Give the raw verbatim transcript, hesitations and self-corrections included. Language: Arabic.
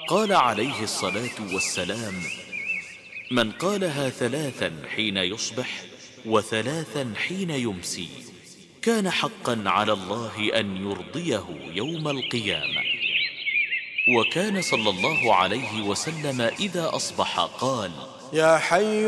قال عليه الصلاة والسلام: من قالها ثلاثا حين يصبح وثلاثا حين يمسي كان حقا على الله أن يرضيه يوم القيامة. وكان صلى الله عليه وسلم إذا أصبح قال: يا حي